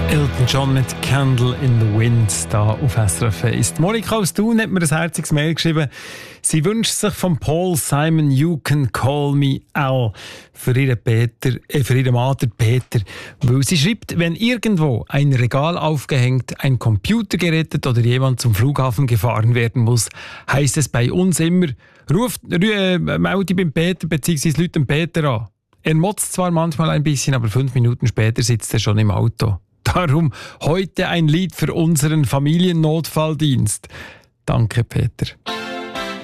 Elton John mit Candle in the Wind da auf SRF 1. Monika aus Thun hat mir ein herziges Mail geschrieben. Sie wünscht sich von Paul Simon «You can call me Al» für ihren Mann, der Peter. Weil sie schreibt, wenn irgendwo ein Regal aufgehängt, ein Computer gerettet oder jemand zum Flughafen gefahren werden muss, heisst es bei uns immer, melde beim Peter bzw. Leute den Peter an. Er motzt zwar manchmal ein bisschen, aber 5 Minuten später sitzt er schon im Auto. Darum heute ein Lied für unseren Familiennotfalldienst. Danke, Peter.